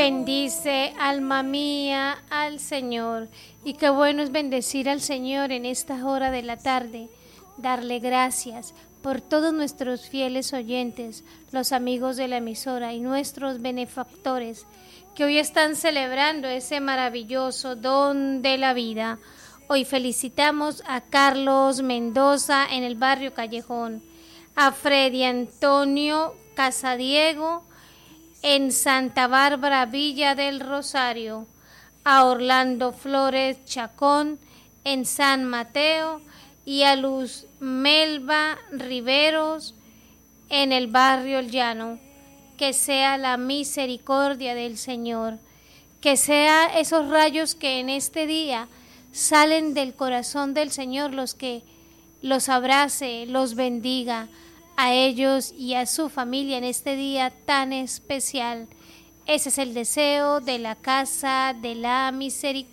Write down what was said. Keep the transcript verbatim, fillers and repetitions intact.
Bendice, alma mía, al Señor. Y qué bueno es bendecir al Señor en esta hora de la tarde, darle gracias por todos nuestros fieles oyentes, los amigos de la emisora y nuestros benefactores que hoy están celebrando ese maravilloso don de la vida. Hoy felicitamos a Carlos Mendoza en el barrio Callejón, a Freddy Antonio Casadiego en Santa Bárbara, Villa del Rosario, a Orlando Flores Chacón en San Mateo y a Luz Melba Riveros en el barrio El Llano. Que sea la misericordia del Señor, que sea esos rayos que en este día salen del corazón del Señor, los que los abrace, los bendiga a ellos y a su familia en este día tan especial. Ese es el deseo de la Casa de la Misericordia.